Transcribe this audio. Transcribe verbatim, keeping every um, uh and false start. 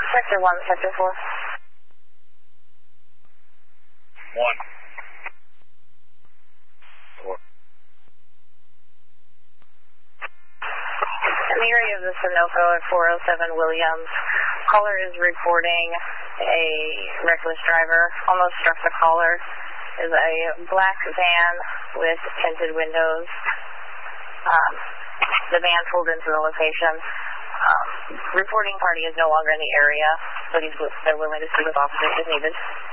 Sector one, Sector four. One. Four. In the area of the Sunoco at four oh seven Williams, caller is reporting a reckless driver almost struck the caller. Is a black van with tinted windows. Um, the van pulled into the location. Um, reporting party is no longer in the area, but he's, they're willing to speak with officers if needed.